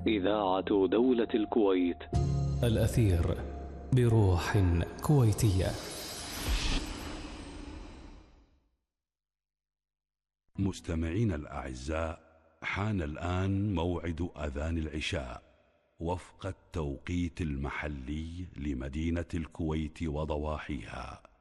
إذاعة دولة الكويت. الأثير بروح كويتية. مستمعين الأعزاء، حان الآن موعد أذان العشاء وفق التوقيت المحلي لمدينة الكويت وضواحيها.